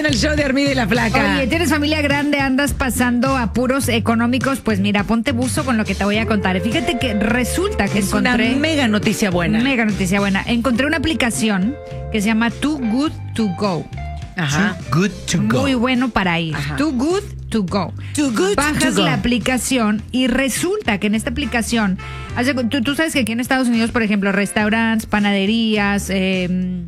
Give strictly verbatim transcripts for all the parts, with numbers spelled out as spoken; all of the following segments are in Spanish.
En el show de Armida y la Flaca. Oye, ¿tienes familia grande? ¿Andas pasando apuros económicos? Pues mira, ponte buzo con lo que te voy a contar. Fíjate que resulta que es encontré... una mega noticia buena. Mega noticia buena. Encontré una aplicación que se llama Too Good To Go. Ajá. Too Good To Go. Muy bueno para ir. Ajá. Too Good To Go. Too Good Bajas To Go. la aplicación y resulta que en esta aplicación, hace- tú, tú sabes que aquí en Estados Unidos, por ejemplo, restaurantes, panaderías, eh,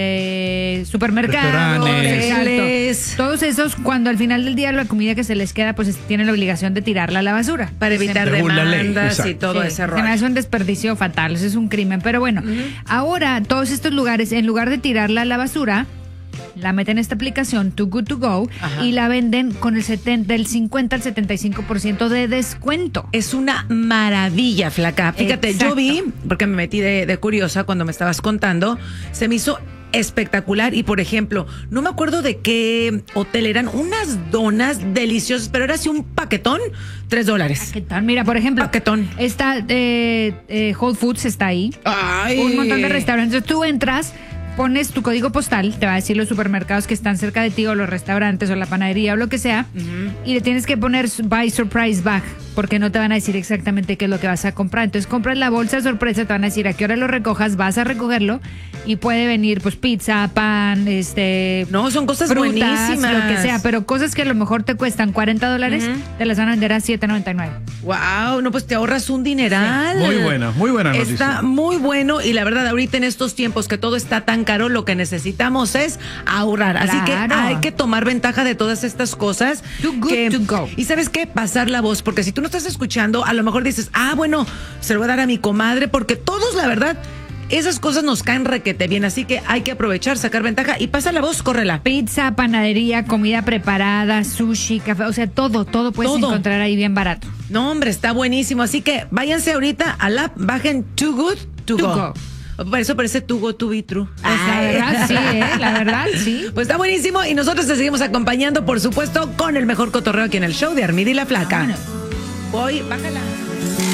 eh, supermercados, Restaurantes. exacto. Todos esos, cuando al final del día la comida que se les queda, pues tienen la obligación de tirarla a la basura. Para evitar Según la ley, demandas y exacto. todo Sí, ese se me rollo. hace un desperdicio fatal, eso es un crimen. Pero bueno, ahora todos estos lugares, en lugar de tirarla a la basura, la meten en esta aplicación Too Good To Go. Ajá. Y la venden con el setenta, del cincuenta al setenta y cinco por ciento de descuento. Es una maravilla, Flaca. Fíjate, Exacto. yo vi, porque me metí de, de curiosa cuando me estabas contando, se me hizo espectacular. Y por ejemplo, no me acuerdo de qué hotel eran, unas donas deliciosas, pero era así un paquetón, tres dólares. ¿Qué tal? Mira, por ejemplo, Paquetón. está eh, eh, Whole Foods está ahí. Ay. Un montón de restaurantes. Entonces, tú entras, pones tu código postal, te va a decir los supermercados que están cerca de ti o los restaurantes o la panadería o lo que sea, y le tienes que poner su- Buy Surprise Bag, porque no te van a decir exactamente qué es lo que vas a comprar. Entonces compras la bolsa de sorpresa, te van a decir a qué hora lo recojas, vas a recogerlo y puede venir pues pizza, pan, este... No, son cosas frutas, buenísimas. lo que sea, pero cosas que a lo mejor te cuestan cuarenta dólares, te las van a vender a siete noventa y nueve. Wow, no, pues te ahorras un dineral. Muy buena, muy buena noticia. Está muy bueno y la verdad ahorita en estos tiempos que todo está tan caro, lo que necesitamos es ahorrar. Así que Claro. hay que tomar ventaja de todas estas cosas. Too good que- to go. Y ¿sabes qué? Pasar la voz, porque si tú no estás escuchando, a lo mejor dices, ah, bueno, se lo voy a dar a mi comadre, porque todos, la verdad, esas cosas nos caen requete bien, así que hay que aprovechar, sacar ventaja y pasa la voz, córrela. Pizza, panadería, comida preparada, sushi, café, o sea, todo, todo puedes Todo. encontrar ahí bien barato. No, hombre, está buenísimo. Así que váyanse ahorita al app, bajen Too Good To, To Go. Go. Por eso parece Too Good To Be True. Pues la Ay. verdad, sí, ¿eh? La verdad, sí. Pues está buenísimo y nosotros te seguimos acompañando, por supuesto, con el mejor cotorreo aquí en el show de Armida y la Flaca. Vámonos. Voy, bájala.